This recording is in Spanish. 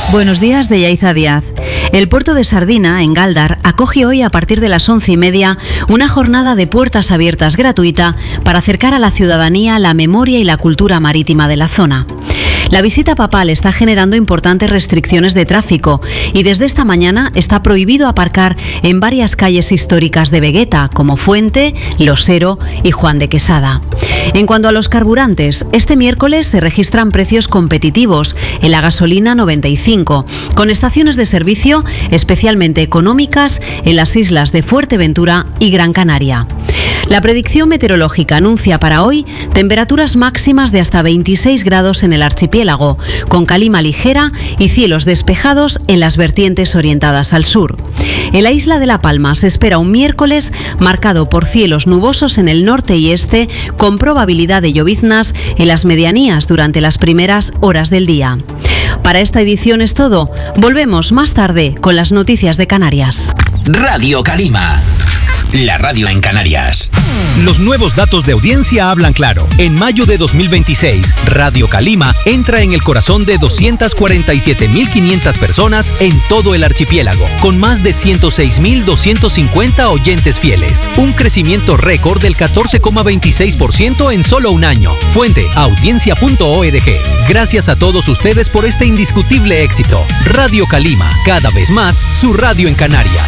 Buenos días, de Yaiza Díaz. El puerto de Sardina, en Gáldar, acoge hoy a partir de las 11:30 una jornada de puertas abiertas gratuita para acercar a la ciudadanía la memoria y la cultura marítima de la zona. La visita papal está generando importantes restricciones de tráfico y desde esta mañana está prohibido aparcar en varias calles históricas de Vegueta, como Fuente, Losero y Juan de Quesada. En cuanto a los carburantes, este miércoles se registran precios competitivos en la gasolina 95, con estaciones de servicio especialmente económicas en las islas de Fuerteventura y Gran Canaria. La predicción meteorológica anuncia para hoy temperaturas máximas de hasta 26 grados en el archipiélago, con calima ligera y cielos despejados en las vertientes orientadas al sur. En la isla de La Palma se espera un miércoles marcado por cielos nubosos en el norte y este, con probabilidad de lloviznas en las medianías durante las primeras horas del día. Para esta edición es todo. Volvemos más tarde con las noticias de Canarias. Radio Calima, la radio en Canarias. Los nuevos datos de audiencia hablan claro. En mayo de 2026, Radio Calima entra en el corazón de 247.500 personas en todo el archipiélago, con más de 106.250 oyentes fieles. Un crecimiento récord del 14,26% en solo un año. Fuente, audiencia.org. Gracias a todos ustedes por este indiscutible éxito. Radio Calima, cada vez más, su radio en Canarias.